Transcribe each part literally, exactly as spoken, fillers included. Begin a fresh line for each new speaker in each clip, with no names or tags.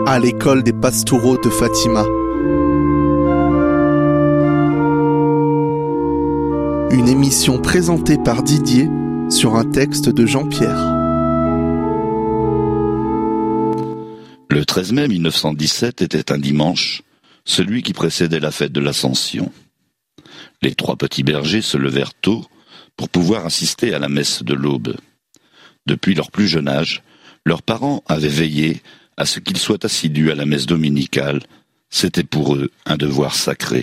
à l'école des Pastoureaux de Fatima. Une émission présentée par Didier sur un texte de Jean-Pierre.
Le treize mai mille neuf cent dix-sept était un dimanche, celui qui précédait la fête de l'Ascension. Les trois petits bergers se levèrent tôt pour pouvoir assister à la messe de l'aube. Depuis leur plus jeune âge, leurs parents avaient veillé à ce qu'ils soient assidus à la messe dominicale. C'était pour eux un devoir sacré.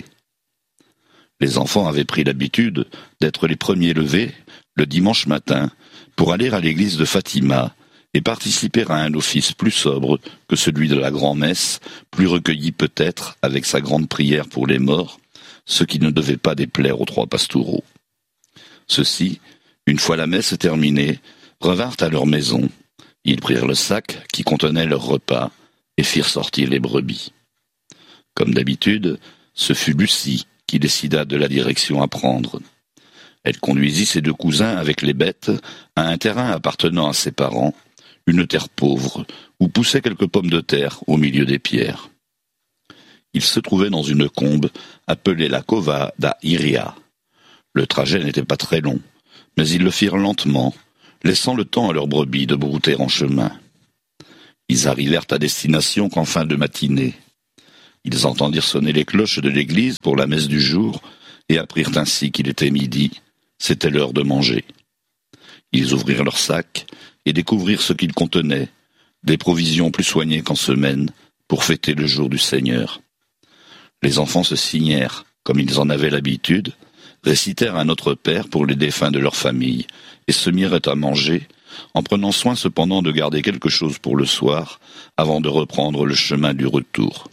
Les enfants avaient pris l'habitude d'être les premiers levés le dimanche matin pour aller à l'église de Fatima et participer à un office plus sobre que celui de la grand-messe, plus recueilli peut-être avec sa grande prière pour les morts, ce qui ne devait pas déplaire aux trois pastoureaux. Ceux-ci, une fois la messe terminée, revinrent à leur maison. Ils prirent le sac qui contenait leur repas et firent sortir les brebis. Comme d'habitude, ce fut Lucie qui décida de la direction à prendre. Elle conduisit ses deux cousins avec les bêtes à un terrain appartenant à ses parents, une terre pauvre, où poussaient quelques pommes de terre au milieu des pierres. Ils se trouvaient dans une combe appelée la Cova da Iria. Le trajet n'était pas très long, mais ils le firent lentement, laissant le temps à leurs brebis de brouter en chemin. Ils arrivèrent à destination qu'en fin de matinée. Ils entendirent sonner les cloches de l'église pour la messe du jour et apprirent ainsi qu'il était midi. C'était l'heure de manger. Ils ouvrirent leurs sacs et découvrirent ce qu'ils contenaient, des provisions plus soignées qu'en semaine, pour fêter le jour du Seigneur. Les enfants se signèrent, comme ils en avaient l'habitude, récitèrent un Notre Père pour les défunts de leur famille, et se mirent à manger, en prenant soin cependant de garder quelque chose pour le soir, avant de reprendre le chemin du retour.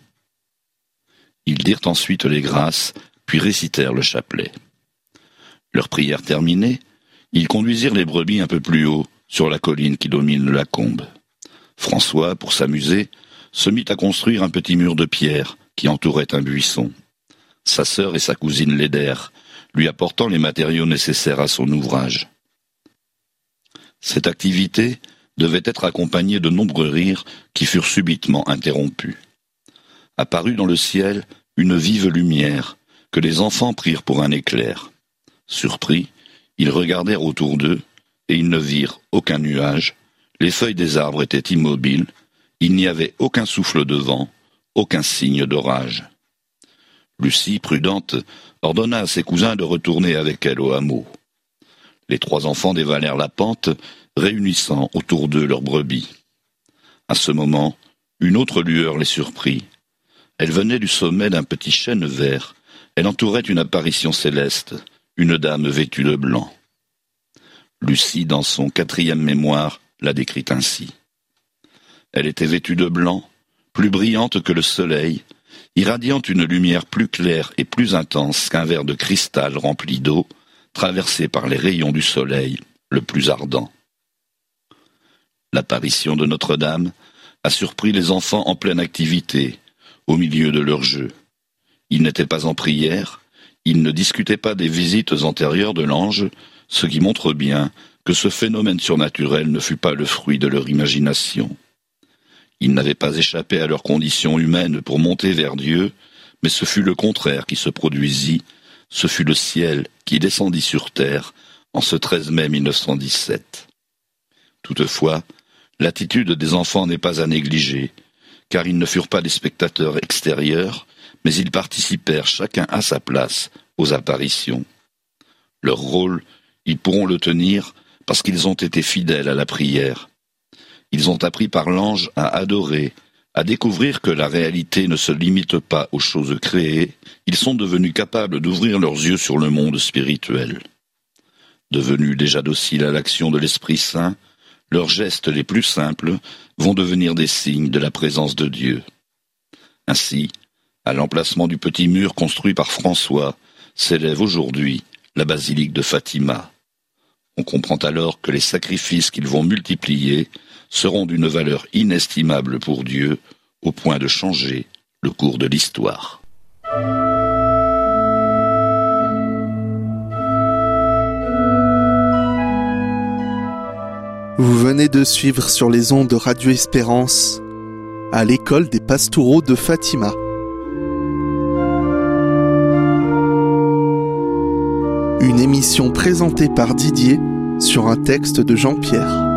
Ils dirent ensuite les grâces, puis récitèrent le chapelet. Leur prière terminée, ils conduisirent les brebis un peu plus haut, sur la colline qui domine la combe. François, pour s'amuser, se mit à construire un petit mur de pierre qui entourait un buisson. Sa sœur et sa cousine l'aidèrent, lui apportant les matériaux nécessaires à son ouvrage. Cette activité devait être accompagnée de nombreux rires qui furent subitement interrompus. Apparut dans le ciel une vive lumière que les enfants prirent pour un éclair. Surpris, ils regardèrent autour d'eux et ils ne virent aucun nuage. Les feuilles des arbres étaient immobiles, il n'y avait aucun souffle de vent, aucun signe d'orage. Lucie, prudente, ordonna à ses cousins de retourner avec elle au hameau. Les trois enfants dévalèrent la pente, réunissant autour d'eux leurs brebis. À ce moment, une autre lueur les surprit. Elle venait du sommet d'un petit chêne vert. Elle entourait une apparition céleste, une dame vêtue de blanc. Lucie, dans son quatrième mémoire, la décrit ainsi. Elle était vêtue de blanc, plus brillante que le soleil, irradiant une lumière plus claire et plus intense qu'un verre de cristal rempli d'eau, traversé par les rayons du soleil le plus ardent. L'apparition de Notre-Dame a surpris les enfants en pleine activité, au milieu de leur jeu. Ils n'étaient pas en prière, ils ne discutaient pas des visites antérieures de l'ange, ce qui montre bien que ce phénomène surnaturel ne fut pas le fruit de leur imagination. Ils n'avaient pas échappé à leur condition humaine pour monter vers Dieu, mais ce fut le contraire qui se produisit, ce fut le ciel qui descendit sur terre en ce treize mai mille neuf cent dix-sept. Toutefois, l'attitude des enfants n'est pas à négliger, car ils ne furent pas des spectateurs extérieurs, mais ils participèrent chacun à sa place aux apparitions. Leur rôle, ils pourront le tenir parce qu'ils ont été fidèles à la prière. Ils ont appris par l'ange à adorer, à découvrir que la réalité ne se limite pas aux choses créées. Ils sont devenus capables d'ouvrir leurs yeux sur le monde spirituel. Devenus déjà dociles à l'action de l'Esprit Saint, leurs gestes les plus simples vont devenir des signes de la présence de Dieu. Ainsi, à l'emplacement du petit mur construit par François, s'élève aujourd'hui la basilique de Fatima. On comprend alors que les sacrifices qu'ils vont multiplier seront d'une valeur inestimable pour Dieu, au point de changer le cours de l'histoire.
Vous venez de suivre sur les ondes de Radio Espérance à l'école des pastoraux de Fatima. Une émission présentée par Didier sur un texte de Jean-Pierre.